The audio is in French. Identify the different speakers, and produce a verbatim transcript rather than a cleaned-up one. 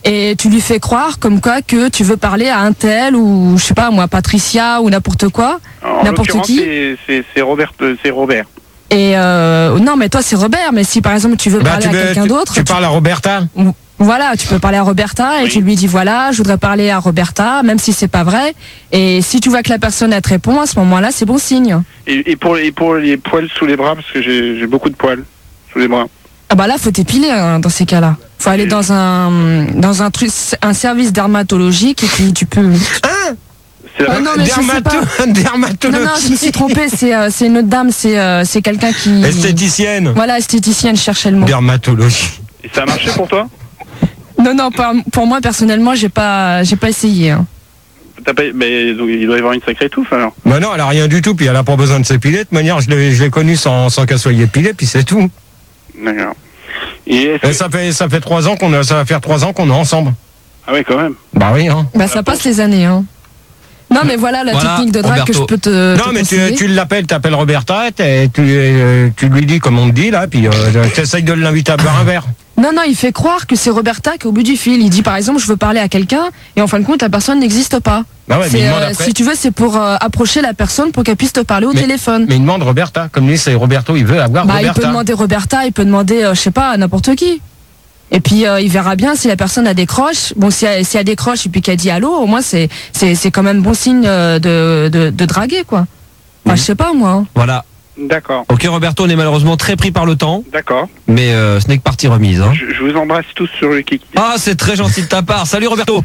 Speaker 1: et tu lui fais croire comme quoi que tu veux parler à un tel ou je sais pas moi Patricia ou n'importe quoi,
Speaker 2: En
Speaker 1: n'importe
Speaker 2: l'occurrence,
Speaker 1: qui.
Speaker 2: c'est- c'est c'est Robert, euh, c'est Robert.
Speaker 1: Et euh, non mais toi c'est Robert, mais si par exemple tu veux
Speaker 3: Bah,
Speaker 1: parler
Speaker 3: tu,
Speaker 1: à
Speaker 3: veux-
Speaker 1: quelqu'un
Speaker 3: tu-
Speaker 1: d'autre,
Speaker 3: tu parles à Roberta.
Speaker 1: voilà, tu peux parler à Roberta et
Speaker 2: Oui.
Speaker 1: tu lui dis voilà, je voudrais parler à Roberta, même si c'est pas vrai. Et si tu vois que la personne elle te répond, à ce moment-là, c'est bon signe.
Speaker 2: Et, et, pour, et pour les poils sous les bras, parce que j'ai j'ai beaucoup de poils sous les bras.
Speaker 1: Ah bah là, faut t'épiler hein, dans ces cas-là. Faut aller dans un dans un truc, un service dermatologique et puis tu peux.
Speaker 3: Hein
Speaker 2: C'est
Speaker 1: Ah non, mais je sais
Speaker 3: Dermato-
Speaker 1: pas. Non
Speaker 3: dermatologie.
Speaker 1: non, je me suis trompée. C'est euh, c'est une autre dame. C'est euh, c'est quelqu'un qui.
Speaker 3: Esthéticienne.
Speaker 1: Voilà, esthéticienne. Je cherchais le mot.
Speaker 3: Dermatologie.
Speaker 2: Et ça a marché pour toi?
Speaker 1: Non non, pas- pour moi personnellement, j'ai pas j'ai pas essayé. Hein.
Speaker 2: T'as pas... Mais donc, il doit y avoir une sacrée touffe alors.
Speaker 3: Bah non, elle a rien du tout, puis elle a pas besoin de s'épiler. De toute manière, je l'ai, je l'ai connue sans, sans qu'elle soit épilée, puis c'est tout.
Speaker 2: D'accord. Et est-ce que-
Speaker 3: Et ça fait, ça fait trois ans qu'on a, ça va faire trois ans qu'on est ensemble.
Speaker 2: Ah ouais, quand même.
Speaker 3: Bah oui, hein.
Speaker 1: Bah ça passe les années. Hein. Non mais voilà la
Speaker 4: Voilà,
Speaker 1: technique de drague que je
Speaker 4: Roberto.
Speaker 1: peux te.
Speaker 3: Non,
Speaker 1: te
Speaker 3: mais tu,
Speaker 1: conseiller.
Speaker 3: tu l'appelles, t'appelles Roberta, t'es- tu, euh, tu lui dis comme on te dit là, puis euh, t'essayes de l'inviter à boire un verre.
Speaker 1: Non, non, il fait croire que c'est Roberta qui est au bout du fil. Il dit par exemple, je veux parler à quelqu'un, et en fin de compte, la personne n'existe pas.
Speaker 3: Bah ouais, mais
Speaker 1: C'est,
Speaker 3: il demande
Speaker 1: euh,
Speaker 3: après.
Speaker 1: si tu veux, c'est pour euh, approcher la personne pour qu'elle puisse te parler au
Speaker 3: Mais-
Speaker 1: téléphone.
Speaker 3: Mais il demande Roberta, comme lui c'est Roberto, il veut avoir
Speaker 1: Bah, il
Speaker 3: Roberta.
Speaker 1: peut demander Roberta, il peut demander, euh, je sais pas, à n'importe qui. Et puis euh, il verra bien si la personne a décroche. Bon, si elle, si elle décroche et puis qu'elle dit allô, au moins c'est c'est c'est quand même bon signe euh, de de, de draguer quoi. Enfin, je sais pas moi. hein.
Speaker 4: Voilà.
Speaker 2: D'accord,
Speaker 4: Ok Roberto, on est malheureusement très pris par le temps,
Speaker 2: d'accord.
Speaker 4: mais euh, ce n'est que partie remise. Hein.
Speaker 2: Je, je vous embrasse tous sur le kiki.
Speaker 4: Ah, c'est très gentil de ta part. Salut Roberto.